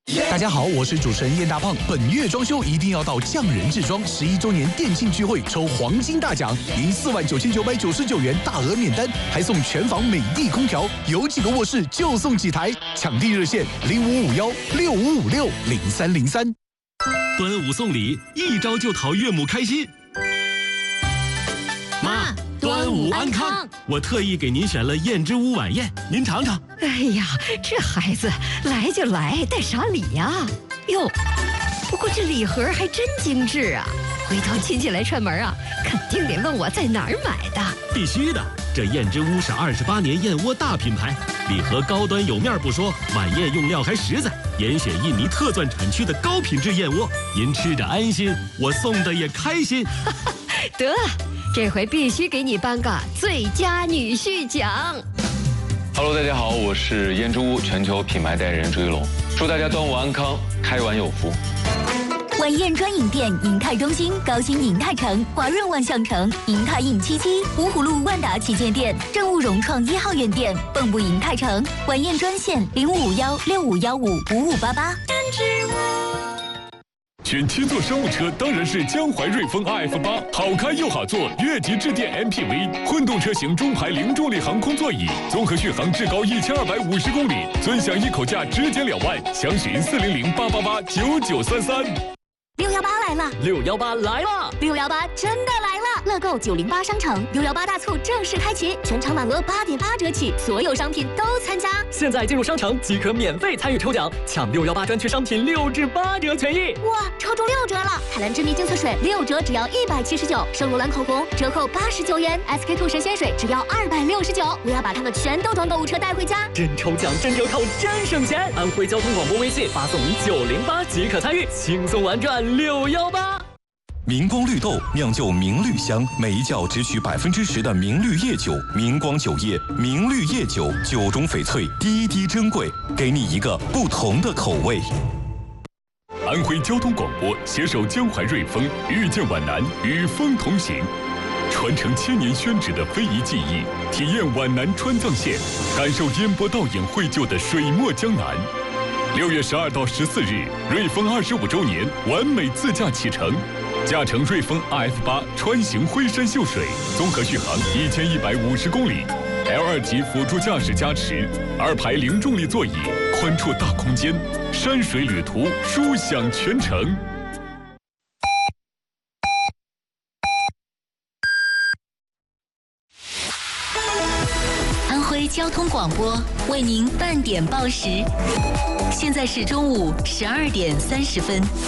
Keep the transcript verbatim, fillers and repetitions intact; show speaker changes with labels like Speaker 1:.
Speaker 1: 大家好，我是主持人燕大胖。本月装修一定要到匠人制装十一周年店庆聚会抽黄金大奖，赢四万九千九百九十九元大额免单，还送全房美的空调，有几个卧室就送几台。抢地热线零五五幺六五五六零三零三。
Speaker 2: 端午送礼，一招就讨岳母开心。妈，端午安康！我特意给您选了燕之屋晚宴，您尝尝。
Speaker 3: 哎呀，这孩子来就来，带啥礼呀？哟，不过这礼盒还真精致啊！回头亲戚来串门啊，肯定得问我在哪儿买的。
Speaker 2: 必须的，这燕之屋是二十八年燕窝大品牌，礼盒高端有面不说，晚宴用料还实在，严选印尼特钻产区的高品质燕窝，您吃着安心，我送的也开心。
Speaker 3: 得，这回必须给你颁个最佳女婿奖。
Speaker 4: Hello， 大家好，我是燕之屋全球品牌代言人朱一龙，祝大家端午安康，开碗有福。
Speaker 5: 晚宴专营店：银泰中心、高新银泰城、华润万象城、银泰印七七、芜湖路万达旗舰店、正务融创一号院店、蚌埠银泰城。晚宴专线零五五幺六五幺五五五八八。
Speaker 6: 选七座商务车当然是江淮瑞风 R F 八，好开又好坐，越级致电 M P V， 混动车型中排零重力航空座椅，综合续航至高一千二百五十公里，尊享一口价直减两万，详询四零零八八八九九三三。
Speaker 5: 六幺八来了，
Speaker 2: 六幺八来了，
Speaker 5: 六幺八真的来了！乐购九零八商城六幺八大促正式开启，全场满额八点八折起，所有商品都参加。
Speaker 7: 现在进入商城即可免费参与抽奖，抢六幺八专区商品六至八折权益。
Speaker 5: 哇，抽中六折了！海蓝之谜净色水六折只要一百七十九，圣罗兰口红折扣八十九元 ，S K two 神仙水只要二百六十九。我要把它们全都装购物车带回家。
Speaker 7: 真抽奖，真折扣，真省钱！安徽交通广播微信发送你九零八即可参与，轻松玩转六幺八。
Speaker 8: 明光绿豆酿就明绿香，每一窖只取百分之十的明绿叶酒。明光酒业明绿叶酒，酒中翡翠，滴滴珍贵，给你一个不同的口味。
Speaker 6: 安徽交通广播携手江淮瑞丰，遇见皖南，与风同行，传承千年宣纸的非遗技艺，体验皖南川藏线，感受烟波倒影绘就的水墨江南。六月十二到十四日，瑞丰二十五周年完美自驾启程，驾乘瑞丰 R F 八穿行徽山秀水，综合续航一千一百五十公里 ，L 二级辅助驾驶加持，二排零重力座椅，宽绰大空间，山水旅途舒享全程。
Speaker 5: 安徽交通广播为您半点报时，现在是中午十二点三十分。